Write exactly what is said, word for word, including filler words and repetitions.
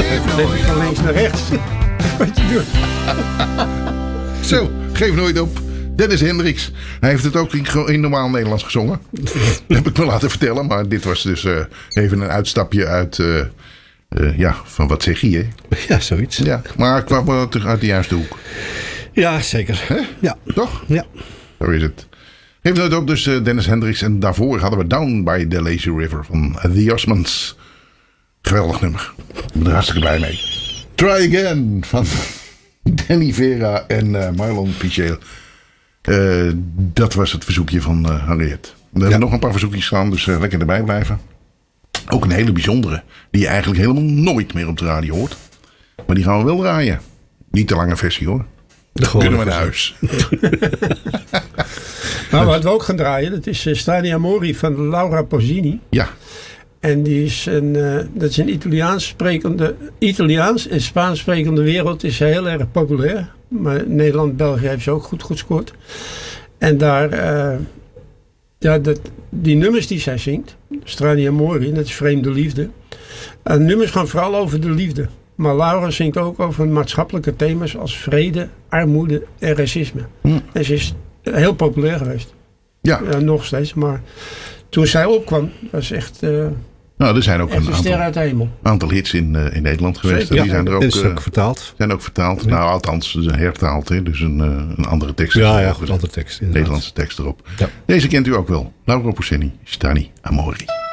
Even van links naar rechts. Wat je doet. Zo, geef nooit op. Dennis Hendricks. Hij heeft het ook in, in normaal Nederlands gezongen. Dat heb ik me laten vertellen. Maar dit was dus uh, even een uitstapje uit... Uh, uh, ja, van wat zeg je? Ja, zoiets. Ja, maar ik kwam wel terug uit de juiste hoek. Ja, zeker. Hè? Ja. Toch? Ja. Zo is het. Geef nooit op, dus uh, Dennis Hendricks. En daarvoor hadden we Down by the Lazy River van The Osmonds. Geweldig nummer. Ik ben er hartstikke blij mee. Try Again van Danny Vera en uh, Marlon Pichel. Uh, dat was het verzoekje van uh, Harriet. We hebben ja. nog een paar verzoekjes staan, dus uh, lekker erbij blijven. Ook een hele bijzondere, die je eigenlijk helemaal nooit meer op de radio hoort. Maar die gaan we wel draaien. Niet de lange versie hoor. Dan kunnen we naar huis. Nou, wat we ook gaan draaien, dat is uh, Strani Amori van Laura Pausini. Ja. En die is een, uh, dat is een Italiaans sprekende, Italiaans en Spaans sprekende wereld is heel erg populair. Maar Nederland, België heeft ze ook goed gescoord. En daar, uh, ja, dat, die nummers die zij zingt, Strani Amori, dat is vreemde liefde. Uh, nummers gaan vooral over de liefde. Maar Laura zingt ook over maatschappelijke thema's als vrede, armoede en racisme. Hm. En ze is heel populair geweest. Ja. Uh, nog steeds, maar toen zij opkwam, was echt... Uh, Nou, er zijn ook een, een ster uit de hemel. aantal hits in, uh, in Nederland geweest. Ja, die zijn er ook, is uh, ook vertaald. Zijn ook vertaald. Ja. Nou, althans, ze zijn hertaald. Hè? Dus een, uh, een andere tekst. Ja, ja, goed, andere tekst. Inderdaad. Nederlandse tekst erop. Ja. Deze kent u ook wel. Laura Pausini, Strani Amori.